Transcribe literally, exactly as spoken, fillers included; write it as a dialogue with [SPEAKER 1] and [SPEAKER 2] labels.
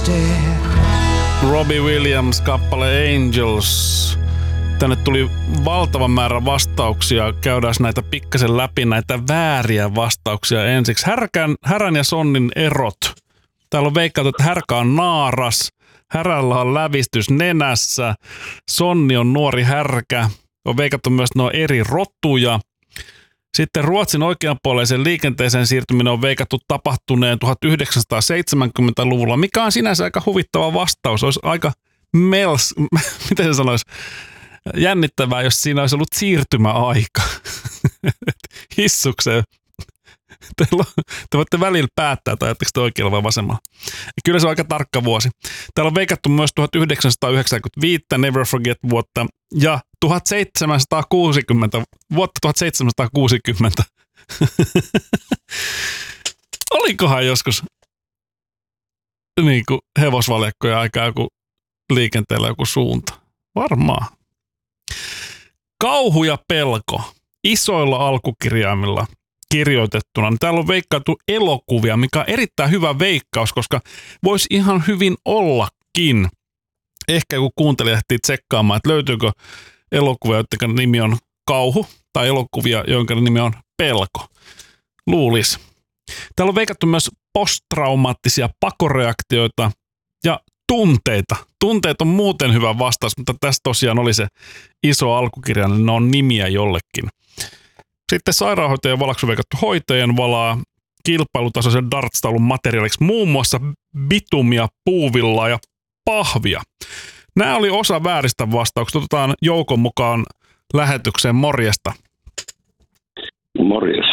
[SPEAKER 1] Robbie Williams, kappale Angels. Tänne tuli valtava määrä vastauksia. Käydään näitä pikkasen läpi, näitä vääriä vastauksia ensiksi. Härkän, härän ja sonnin erot. Täällä on veikkailtu, että härkä on naaras. Härällä on lävistys nenässä. Sonni on nuori härkä. On veikattu myös nuo eri rotuja. Sitten Ruotsin oikeanpuoleisen liikenteeseen siirtyminen on veikattu tapahtuneen tuhatyhdeksänsataaseitsemänkymmentäluvulla, mikä on sinänsä aika huvittava vastaus. Olisi aika mels, miten se sanoisi, jännittävää, jos siinä olisi ollut siirtymäaika hissukseen. Te, te voitte välillä päättää, että ajatteko te oikealla vai vasemmalla. Ja kyllä se on aika tarkka vuosi. Täällä on veikattu myös tuhatyhdeksänsataayhdeksänkymmentäviisi, Never Forget vuotta, ja tuhatseitsemänsataakuusikymmentä, vuotta tuhatseitsemänsataakuusikymmentä. Olikohan joskus niin kuin hevosvaljakkojen aikaa joku liikenteellä joku suunta? Varmaan. Kauhu ja pelko. Isoilla alkukirjaimilla kirjoitettuna. Täällä on veikkailtu elokuvia, mikä on erittäin hyvä veikkaus, koska voisi ihan hyvin ollakin. Ehkä joku kuuntelija ehtii tsekkaamaan, että löytyykö elokuvia, joiden nimi on kauhu, tai elokuvia, jonka nimi on pelko. Luulisi. Täällä on veikattu myös posttraumaattisia pakoreaktioita ja tunteita. Tunteet on muuten hyvä vastaus, mutta tässä tosiaan oli se iso alkukirja, niin ne on nimiä jollekin. Sitten sairaanhoitajan valaksi on veikattu hoitajan valaa, kilpailutasoisen dartstaulun materiaaliksi muun muassa bitumia, puuvillaa ja pahvia. Nämä oli osa vääristä vastauksista. Otetaan joukon mukaan lähetykseen. Morjesta.
[SPEAKER 2] Morjes.